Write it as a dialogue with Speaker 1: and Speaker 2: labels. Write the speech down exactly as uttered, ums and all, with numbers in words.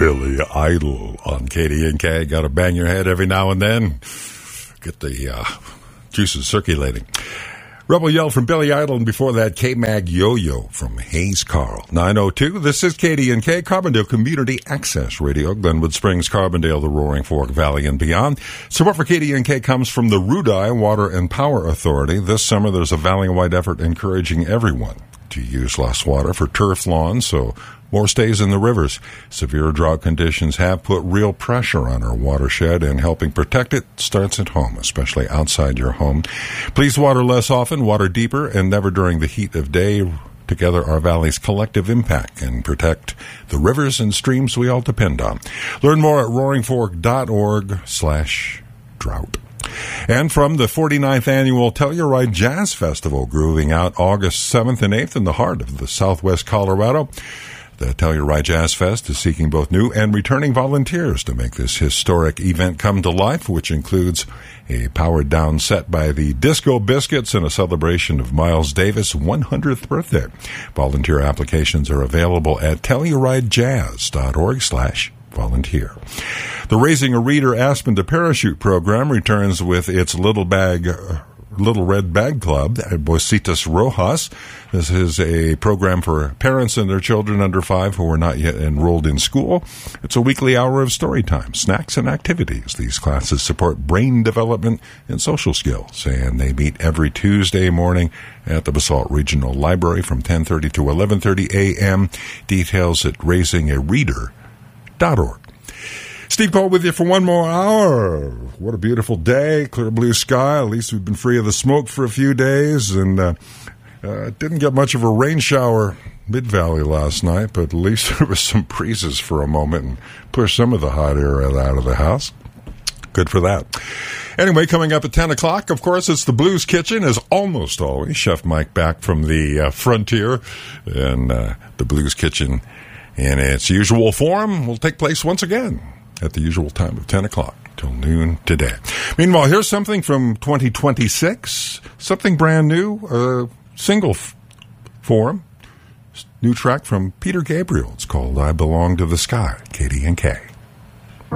Speaker 1: Billy Idol on K D N K. Got to bang your head every now and then. Get the uh, juices circulating. Rebel Yell from Billy Idol, and before that, K-Mag Yo-Yo from Hayes Carl. nine oh two, this is K D N K, Carbondale Community Access Radio, Glenwood Springs, Carbondale, the Roaring Fork Valley, and beyond. Support for K D N K comes from the Rudai Water and Power Authority. This summer, there's a valley-wide effort encouraging everyone to use less water for turf lawns, so more stays in the rivers. Severe drought conditions have put real pressure on our watershed, and helping protect it starts at home, especially outside your home. Please water less often, water deeper, and never during the heat of day. Together, our valley's collective impact can protect the rivers and streams we all depend on. Learn more at roaring fork dot org slash drought. And from the forty-ninth Annual Telluride Jazz Festival, grooving out August seventh and eighth in the heart of the Southwest Colorado, the Telluride Jazz Fest is seeking both new and returning volunteers to make this historic event come to life, which includes a powered-down set by the Disco Biscuits and a celebration of Miles Davis' one hundredth birthday. Volunteer applications are available at telluride jazz dot org slash volunteer. The Raising a Reader Aspen to Parachute program returns with its Little Bag... Uh, Little Red Bag Club at Bocitas Rojas. This is a program for parents and their children under five who are not yet enrolled in school. It's a weekly hour of story time, snacks, and activities. These classes support brain development and social skills, and they meet every Tuesday morning at the Basalt Regional Library from ten thirty to eleven thirty a.m. Details at raising a reader dot org. Steve Cole with you for one more hour. What a beautiful day. Clear blue sky. At least we've been free of the smoke for a few days. And uh, uh, didn't get much of a rain shower mid-valley last night, but at least there was some breezes for a moment and pushed some of the hot air out of the house. Good for that. Anyway, coming up at ten o'clock, of course, it's the Blues Kitchen, as almost always. Chef Mike back from the uh, frontier. And uh, the Blues Kitchen in its usual form will take place once again at the usual time of ten o'clock till noon today. Meanwhile, here's something from twenty twenty-six, something brand new, a uh, single f- form, new track from Peter Gabriel. It's called I Belong to the Sky, K D N K.